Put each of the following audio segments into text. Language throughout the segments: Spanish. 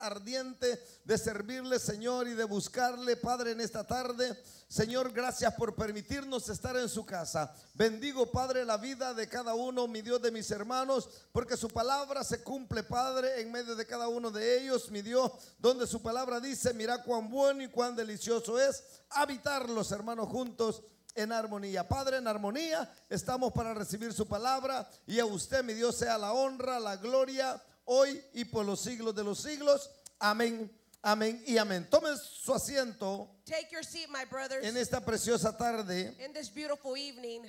ardiente de servirle, Señor, y de buscarle, Padre, en esta tarde. Señor, gracias por permitirnos estar en su casa. Bendigo, Padre, la vida de cada uno, mi Dios, de mis hermanos, porque su palabra se cumple, Padre, en medio de cada uno de ellos, mi Dios, donde su palabra dice: mira cuán bueno y cuán delicioso es habitar los hermanos juntos en armonía. Padre, en armonía estamos para recibir su palabra, y a usted, mi Dios, sea la honra, la gloria, hoy y por los siglos de los siglos. Amén, amén y amén. Tomen su asiento. Take your seat, my brothers, En esta preciosa tarde, in this beautiful evening.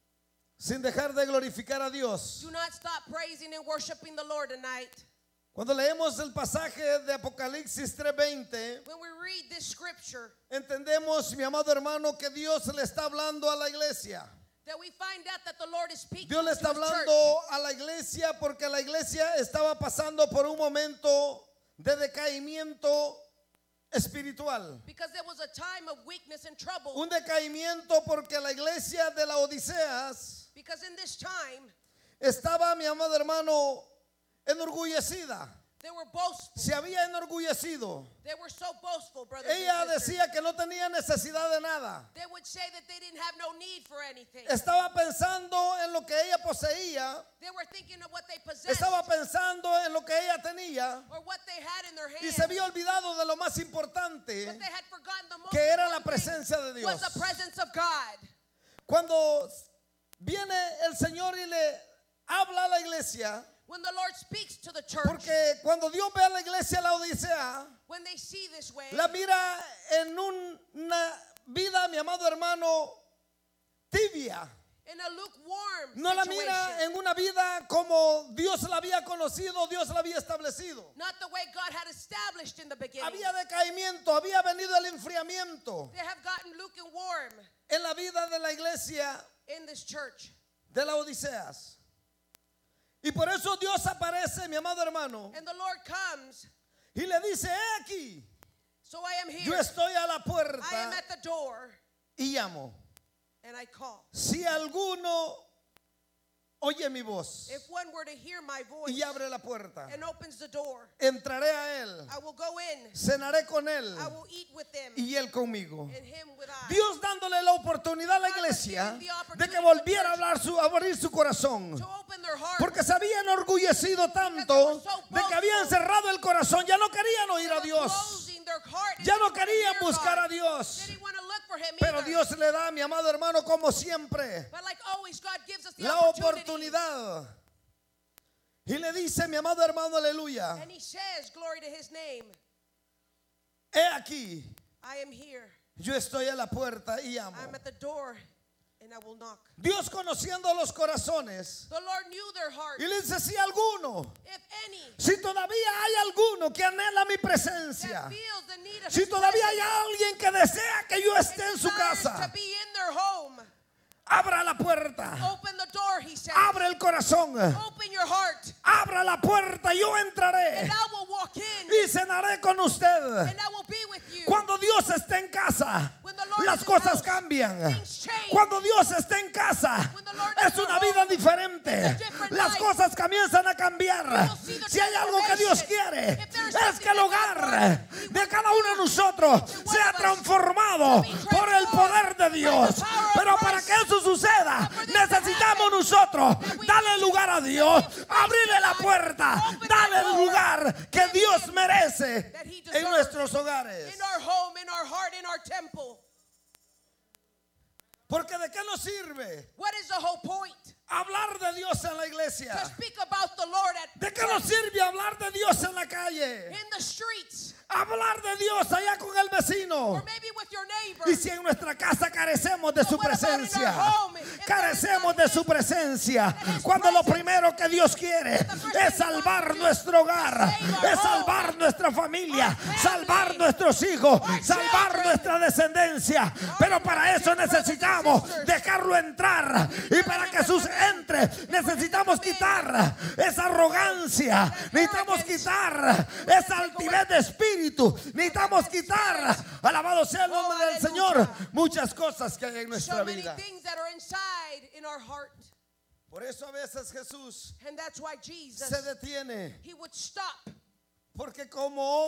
sin dejar de glorificar a Dios. Do not stop praising and worshiping the Lord tonight. Cuando leemos el pasaje de Apocalipsis 3:20, When we read this scripture, entendemos, mi amado hermano, que Dios le está hablando a la iglesia. that we find out that the Lord is speaking Dios le to está his church. hablando a la iglesia porque la iglesia estaba pasando por un momento de decaimiento espiritual. Because there was a time of weakness and trouble. Un decaimiento porque la iglesia de la Odiseas Because in this time, estaba, mi amado hermano, enorgullecida. they were boastful. Se había enorgullecido. They were so boastful, brothers Ella and sisters. decía que no tenía necesidad de nada. They would say that they didn't have no need for anything. Estaba pensando en lo que ella poseía. They were thinking of what they possessed Estaba pensando en lo que ella tenía. or what they had in their Y hands. se había olvidado de lo más importante, But they had forgotten the most que era la important thing presencia de was Dios. the presence of God. Cuando viene el Señor y le habla a la iglesia, When the Lord speaks to the church, porque cuando Dios ve a la iglesia la Odisea, when they see this way, la mira en una vida, mi amado hermano, tibia. in a lukewarm No la situation, mira en una vida como Dios la había conocido, Dios la había establecido. not the way God had established in the beginning. Había decaimiento, había venido el enfriamiento They have gotten lukewarm en la vida de la iglesia in this church. de la Odiseas. Y por eso Dios aparece, mi amado hermano, And the Lord comes, y le dice: he aquí, so I am yo here. estoy a la I am puerta at the door, y llamo. and I call. Si alguno oye mi voz If one were to hear my voice y abre la puerta, and opens the door, entraré a él, I will go in, cenaré con él I will eat with them, y él conmigo. and him with I. Dios dándole la oportunidad a la iglesia de que volviera a abrir su corazón, To open their heart. porque se había enorgullecido tanto de que habían cerrado el corazón. Ya no querían oír a They were Dios, closing their heart and ya they no didn't wanna querían hear buscar God. a Dios. They didn't want to look for him Pero either. Dios le da, mi amado hermano, como siempre, But like always, God gives us the la opportunity. oportunidad. Y le dice, mi amado hermano, aleluya, And he says, glory to his name, he aquí, I am here. yo estoy a la puerta y llamo. I'm at the door and I will knock. Dios, conociendo los corazones, The Lord knew their heart. y le dice: si alguno, If any si todavía hay alguno que anhela mi presencia, that feels the need of si his todavía hay presence alguien que desea que yo and esté en su desires casa, to be in their home, abra la puerta, open the door, he said. abre el corazón, Open your heart abra la puerta, yo entraré and I will walk in y cenaré con usted. and I will be with you. Cuando Dios está en casa, When the Lord las is in cosas house, cambian. things change. Cuando Dios está en casa, When the Lord es is in una the vida home, diferente. it's a different Las life. cosas comienzan a cambiar. will see the Si hay algo que Dios transformation. quiere, If there is es que el something that God hogar wants, He de wants cada uno de nosotros one sea of us transformado to be por el poder de Dios. by the power of Pero para Christ. que eso suceda, But for this to necesitamos happen, nosotros that we darle need to lugar a Dios, give space abrirle to la God, puerta, open darle the el door, lugar que give Dios Him merece that He en deserves. nuestros hogares. In our home, in our heart, in our temple. Porque ¿de qué nos sirve What is the whole point? hablar de Dios en la iglesia? To speak about the Lord ¿De qué nos sirve hablar de Dios en la calle? in the streets, Hablar de Dios allá con el vecino. or maybe with your neighbor. Y si en nuestra casa carecemos de su But what about in our presencia, home? If carecemos there de is su not presencia, His cuando lo presence, primero que Dios quiere the first es thing He salvar wants to do nuestro is hogar, save our es home, salvar nuestra familia, our family, salvar nuestros hijos, our salvar children, nuestra descendencia. Pero para eso brothers and necesitamos sisters. dejarlo entrar, y para que Jesús entre necesitamos quitar esa arrogancia, necesitamos quitar esa altivez de espíritu, necesitamos quitar, alabado sea el nombre del Señor, muchas cosas que hay en nuestra so many vida. things that are inside in our heart. Por eso a veces Jesús And that's why Jesus, se detiene, He would stop. porque como